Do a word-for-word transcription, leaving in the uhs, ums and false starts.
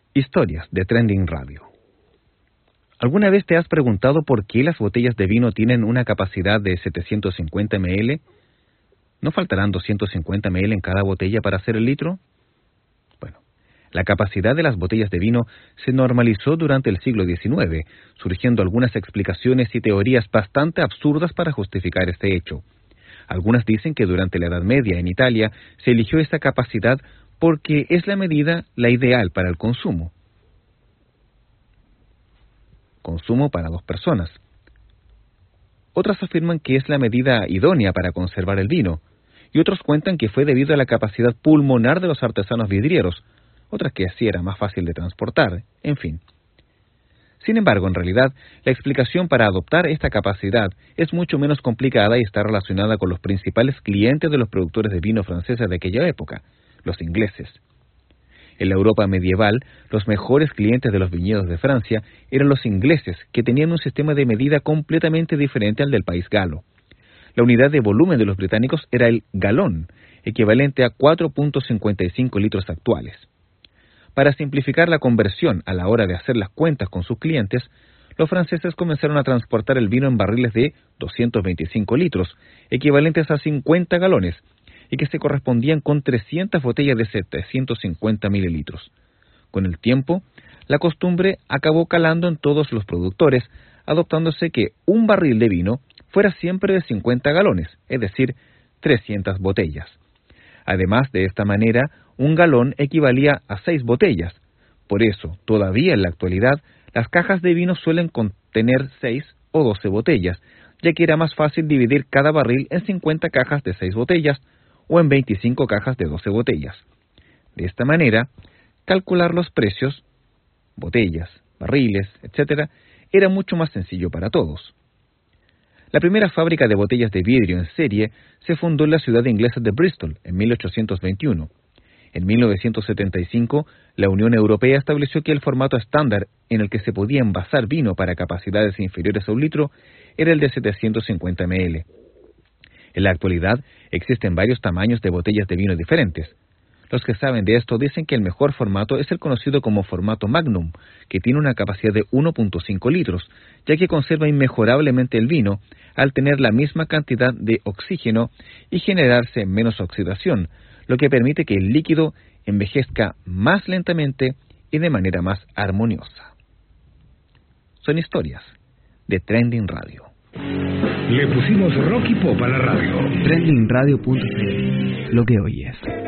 Historias de Trending Radio. ¿Alguna vez te has preguntado por qué las botellas de vino tienen una capacidad de setecientos cincuenta mililitros? ¿No faltarán doscientos cincuenta mililitros en cada botella para hacer el litro? Bueno, la capacidad de las botellas de vino se normalizó durante el siglo diecinueve, surgiendo algunas explicaciones y teorías bastante absurdas para justificar este hecho. Algunas dicen que durante la Edad Media en Italia se eligió esta capacidad porque es la medida la ideal para el consumo. Consumo para dos personas. Otras afirman que es la medida idónea para conservar el vino, y otros cuentan que fue debido a la capacidad pulmonar de los artesanos vidrieros, otras que así era más fácil de transportar, en fin. Sin embargo, en realidad, la explicación para adoptar esta capacidad es mucho menos complicada y está relacionada con los principales clientes de los productores de vino franceses de aquella época, los ingleses. En la Europa medieval, los mejores clientes de los viñedos de Francia eran los ingleses, que tenían un sistema de medida completamente diferente al del país galo. La unidad de volumen de los británicos era el galón, equivalente a cuatro punto cincuenta y cinco litros actuales. Para simplificar la conversión a la hora de hacer las cuentas con sus clientes, los franceses comenzaron a transportar el vino en barriles de doscientos veinticinco litros, equivalentes a cincuenta galones, y que se correspondían con trescientas botellas de setecientos cincuenta mililitros. Con el tiempo, la costumbre acabó calando en todos los productores, adoptándose que un barril de vino fuera siempre de cincuenta galones, es decir, trescientas botellas. Además, de esta manera, un galón equivalía a seis botellas. Por eso, todavía en la actualidad, las cajas de vino suelen contener seis o doce botellas, ya que era más fácil dividir cada barril en cincuenta cajas de seis botellas, o en veinticinco cajas de doce botellas. De esta manera, calcular los precios, botellas, barriles, etcétera, era mucho más sencillo para todos. La primera fábrica de botellas de vidrio en serie se fundó en la ciudad inglesa de Bristol en mil ochocientos veintiuno. En mil novecientos setenta y cinco, la Unión Europea estableció que el formato estándar en el que se podía envasar vino para capacidades inferiores a un litro era el de setecientos cincuenta mililitros. En la actualidad, existen varios tamaños de botellas de vino diferentes. Los que saben de esto dicen que el mejor formato es el conocido como formato Magnum, que tiene una capacidad de uno punto cinco litros, ya que conserva inmejorablemente el vino al tener la misma cantidad de oxígeno y generarse menos oxidación, lo que permite que el líquido envejezca más lentamente y de manera más armoniosa. Son historias de Trending Radio. Le pusimos rock y pop a la radio. trending radio punto c l, lo que hoy es.